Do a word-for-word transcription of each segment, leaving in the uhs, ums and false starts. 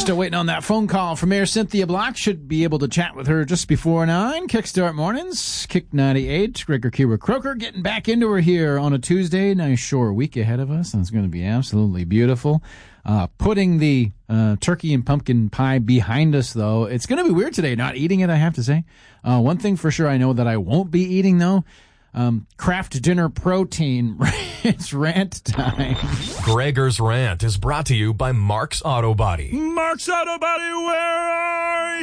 Still waiting on that phone call from Mayor Cynthia Block. Should be able to chat with her just before nine. Kickstart Mornings, Kick ninety-eight. Gregor Kira Croker getting back into her here on a Tuesday. Nice short week ahead of us, and it's going to be absolutely beautiful. Uh, putting the uh, turkey and pumpkin pie behind us, though, it's going to be weird today, not eating it, I have to say. Uh, one thing for sure I know that I won't be eating, though, Um, Kraft Dinner Protein. It's rant time. Gregor's Rant is brought to you by Mark's Auto Body. Mark's Auto Body, where are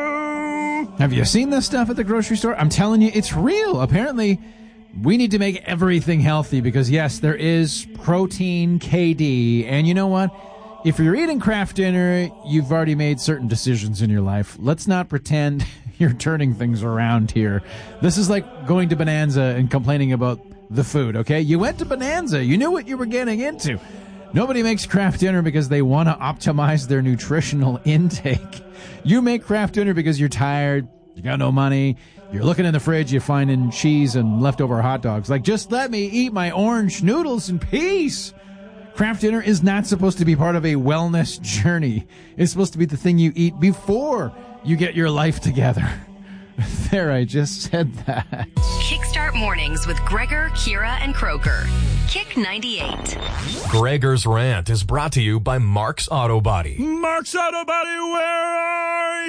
you? Have you seen this stuff at the grocery store? I'm telling you, it's real. Apparently, we need to make everything healthy because, yes, there is protein K D. And you know what? If you're eating Kraft Dinner, you've already made certain decisions in your life. Let's not pretend you're turning things around here. This is like going to Bonanza and complaining about the food, okay? You went to Bonanza. You knew what you were getting into. Nobody makes Kraft Dinner because they want to optimize their nutritional intake. You make Kraft Dinner because you're tired, you got no money, you're looking in the fridge, you're finding cheese and leftover hot dogs. Like, just let me eat my orange noodles in peace. Kraft Dinner is not supposed to be part of a wellness journey. It's supposed to be the thing you eat before you get your life together. There, I just said that. Kickstart Mornings with Gregor, Kira, and Croker. Kick ninety-eight. Gregor's Rant is brought to you by Mark's Auto Body. Mark's Auto Body, where are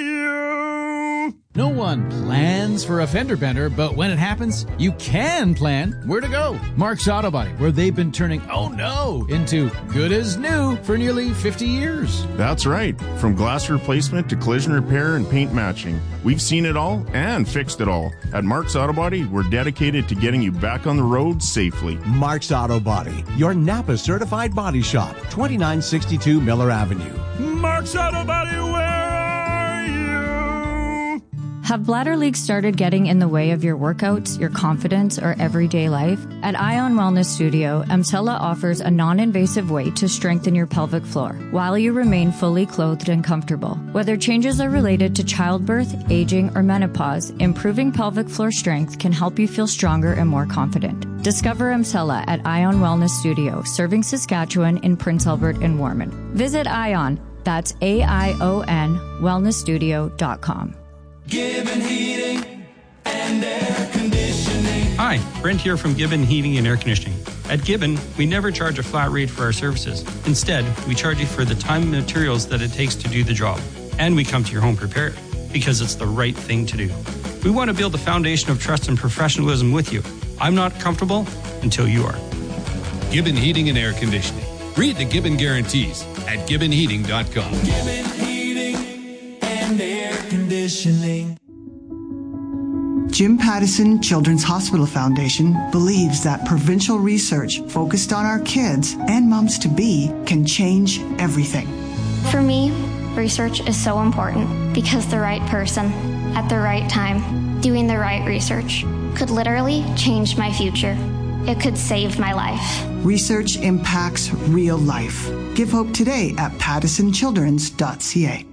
you? No one plans for a fender bender, but when it happens, you can plan where to go. Mark's Auto Body, where they've been turning, oh no, into good as new for nearly fifty years. That's right. From glass replacement to collision repair and paint matching, we've seen it all and fixed it all. At Mark's Auto Body, we're dedicated to getting you back on the road safely. Mark's Auto Body, your Napa certified body shop, twenty-nine sixty-two Miller Avenue. Mark's Auto Body, where are you? Have bladder leaks started getting in the way of your workouts, your confidence, or everyday life? At Ion Wellness Studio, Emsella offers a non-invasive way to strengthen your pelvic floor while you remain fully clothed and comfortable. Whether changes are related to childbirth, aging, or menopause, improving pelvic floor strength can help you feel stronger and more confident. Discover Emsella at Ion Wellness Studio, serving Saskatchewan in Prince Albert and Warman. Visit Ion, that's A I O N, wellness studio dot com. Gibbon Heating and Air Conditioning. Hi, Brent here from Gibbon Heating and Air Conditioning. At Gibbon, we never charge a flat rate for our services. Instead, we charge you for the time and materials that it takes to do the job. And we come to your home prepared, because it's the right thing to do. We want to build a foundation of trust and professionalism with you. I'm not comfortable until you are. Gibbon Heating and Air Conditioning. Read the Gibbon guarantees at gibbon heating dot com. Gibbon Heating and Air Conditioning. Jim Pattison Children's Hospital Foundation believes that provincial research focused on our kids and moms-to-be can change everything. For me, research is so important because the right person at the right time doing the right research could literally change my future. It could save my life. Research impacts real life. Give hope today at pattison childrens dot c a.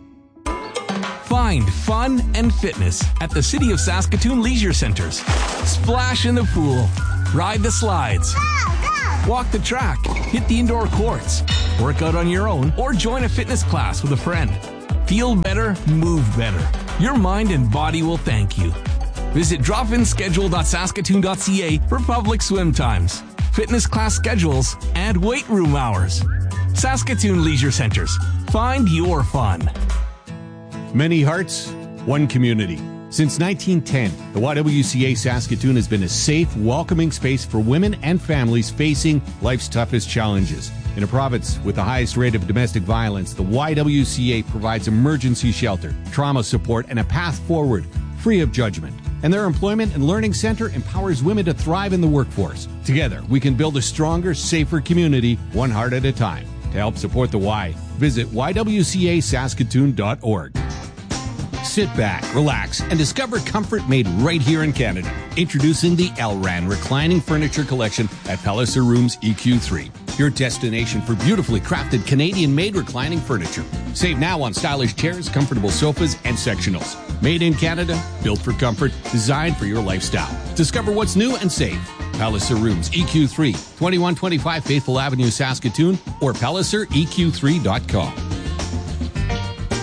Find fun and fitness at the City of Saskatoon Leisure Centres. Splash in the pool, ride the slides, walk the track, hit the indoor courts, work out on your own, or join a fitness class with a friend. Feel better, move better. Your mind and body will thank you. Visit drop in schedule dot saskatoon dot c a for public swim times, fitness class schedules, and weight room hours. Saskatoon Leisure Centres. Find your fun. Many hearts, one community. Since nineteen ten, the Y W C A Saskatoon has been a safe, welcoming space for women and families facing life's toughest challenges. In a province with the highest rate of domestic violence, the Y W C A provides emergency shelter, trauma support, and a path forward, free of judgment. And their Employment and Learning Center empowers women to thrive in the workforce. Together, we can build a stronger, safer community, one heart at a time. To help support the Y, visit y w c a saskatoon dot org. Sit back, relax, and discover comfort made right here in Canada. Introducing the Elran Reclining Furniture Collection at Palliser Rooms E Q three. Your destination for beautifully crafted Canadian-made reclining furniture. Save now on stylish chairs, comfortable sofas, and sectionals. Made in Canada, built for comfort, designed for your lifestyle. Discover what's new and save. Palliser Rooms E Q three, twenty-one twenty-five Faithful Avenue, Saskatoon, or palliser e q three dot com.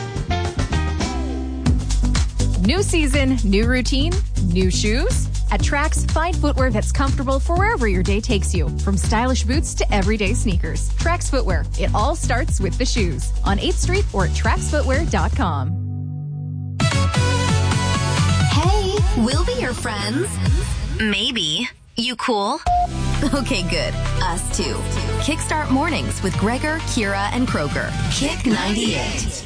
New season, new routine, new shoes? At Trax, find footwear that's comfortable for wherever your day takes you. From stylish boots to everyday sneakers. Trax Footwear. It all starts with the shoes. On eighth Street or at trax footwear dot com. Hey, we'll be your friends. Maybe. You cool? Okay, good. Us too. Kickstart Mornings with Gregor, Kira, and Kroger. Kick ninety-eight.